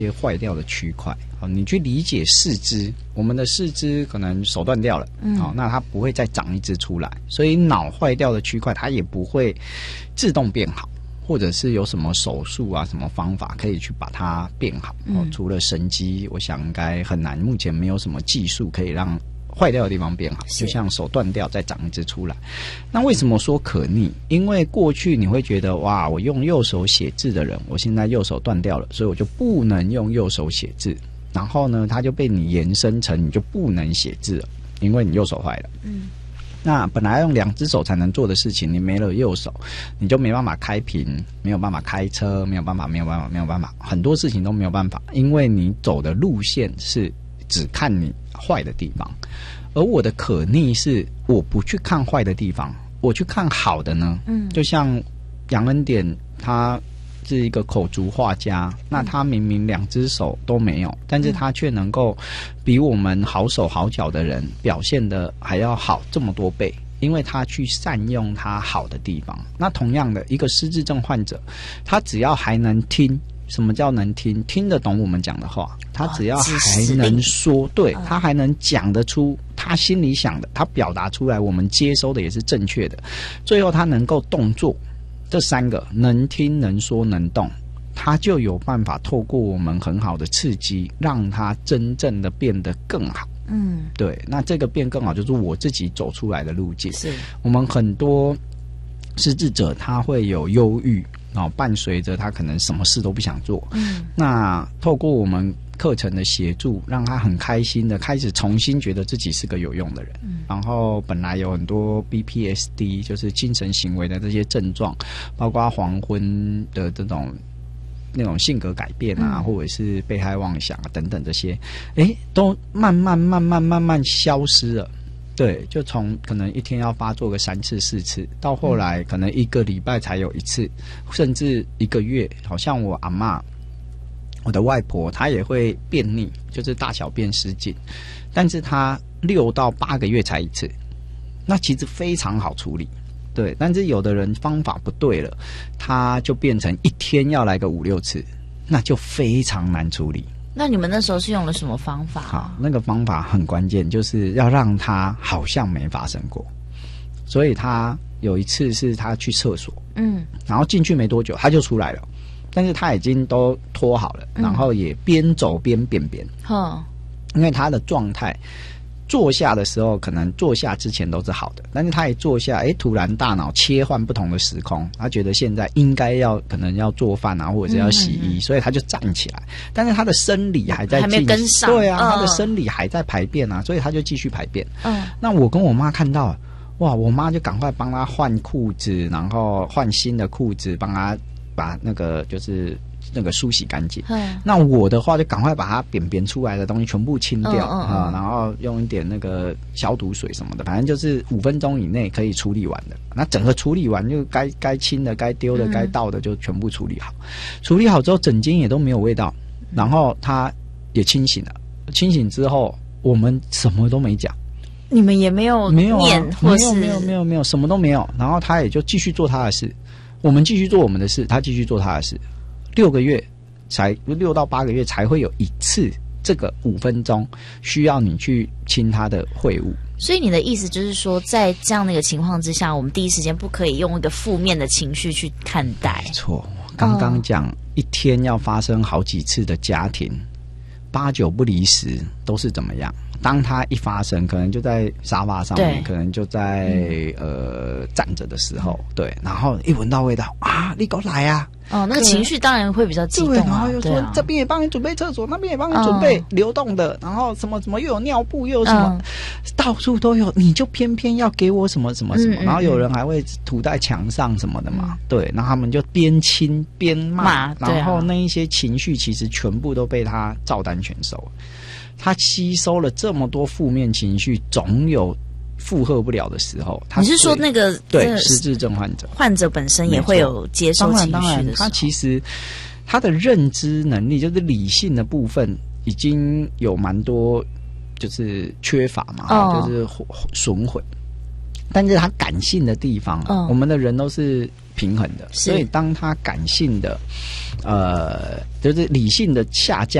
些坏掉的区块。好，你去理解四肢，我们的四肢可能手断掉了，好，那它不会再长一只出来，所以脑坏掉的区块它也不会自动变好，或者是有什么手术啊、什么方法可以去把它变好。除了神机，我想应该很难，目前没有什么技术可以让坏掉的地方变好，就像手断掉再长一只出来。那为什么说可逆？因为过去你会觉得哇，我用右手写字的人，我现在右手断掉了，所以我就不能用右手写字。然后呢，它就被你延伸成你就不能写字了，因为你右手坏了。那本来用2只手才能做的事情，你没了右手，你就没办法开屏，没有办法开车，没有办法，很多事情都没有办法，因为你走的路线是只看你坏的地方。而我的可逆是我不去看坏的地方，我去看好的呢。就像杨恩典他是一个口足画家，那他明明2只手都没有，但是他却能够比我们好手好脚的人表现的还要好这么多倍，因为他去善用他好的地方。那同样的，一个失智症患者，他只要还能听，什么叫能听？听得懂我们讲的话，他只要还能说，对，他还能讲得出他心里想的，他表达出来，我们接收的也是正确的，最后他能够动作。这3个能听、能说、能动，他就有办法透过我们很好的刺激，让他真正的变得更好。对，那这个变更好就是我自己走出来的路径。是我们很多失智者他会有忧郁，伴随着他可能什么事都不想做。那透过我们课程的协助，让他很开心的开始重新觉得自己是个有用的人。然后本来有很多 BPSD 就是精神行为的这些症状，包括黄昏的那种性格改变啊，或者是被害妄想啊等等这些，都慢慢消失了。对，就从可能一天要发作个3次4次，到后来可能1个礼拜才有1次，甚至1个月。好像我阿嬷，我的外婆，她也会便秘，就是大小便失禁，但是她6到8个月才1次，那其实非常好处理。对，但是有的人方法不对了，他就变成1天要来个5、6次，那就非常难处理。 那你们那时候是用了什么方法？ 好，那个方法很关键，就是要让他好像没发生过。所以他有一次是他去厕所，然后进去没多久他就出来了，但是他已经都拖好了，然后也边走边便便。因为他的状态，坐下的时候可能坐下之前都是好的，但是他一坐下，突然大脑切换不同的时空，他觉得现在应该可能要做饭啊，或者是要洗衣，所以他就站起来，但是他的生理还在还没跟上， 对啊，他的生理还在排便啊，所以他就继续排便。那我跟我妈看到，哇，我妈就赶快帮他换裤子，然后换新的裤子，帮他把那个就是那个梳洗干净。那我的话就赶快把它便便出来的东西全部清掉然后用一点那个消毒水什么的，反正就是5分钟以内可以处理完的。那整个处理完就该清的、该丢的、该倒的就全部处理好。处理好之后，整间也都没有味道，然后他也清醒了。清醒之后，我们什么都没讲。 你们也没有念， 没有，什么都没有。然后他也就继续做他的事，我们继续做我们的事，他继续做他的事。6个月才6到8个月才会有1次，这个5分钟需要你去清他的秽物。 所以你的意思就是说，在这样的一个情况之下，我们第一时间不可以用一个负面的情绪去看待。 没错，刚刚讲1天要发生好几次的家庭，8、9不离10都是怎么样？当他一发生，可能就在沙发上面，可能就在站着的时候，对，然后一闻到味道啊，你给我来啊！ 那个情绪当然会比较激动然后又说这边也帮你准备厕所，那边也帮你准备流动的，然后什么又有尿布，又有什么，到处都有，你就偏偏要给我什么什么什么，然后有人还会涂在墙上什么的嘛，对，然后他们就边亲边骂，然后那一些情绪其实全部都被他照单全收。他吸收了这么多负面情绪，总有负荷不了的时候。 你是说那个对失智症患者本身也会有接受情绪的时候？ 当然，他其实他的认知能力，就是理性的部分，已经有蛮多就是缺乏嘛，就是损毁。但是他感性的地方，我们的人都是平衡的。所以当他感性的就是理性的下降